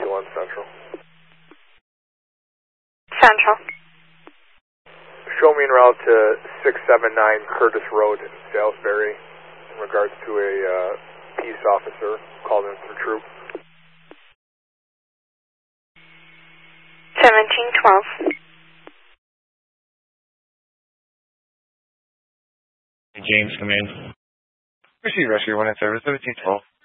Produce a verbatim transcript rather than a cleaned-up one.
one Central. Central. Show me en route to six seven nine Curtis Road in Salisbury in regards to a uh, peace officer called in for troop. seventeen twelve. James, come in. Receive rescue one in service, seventeen twelve.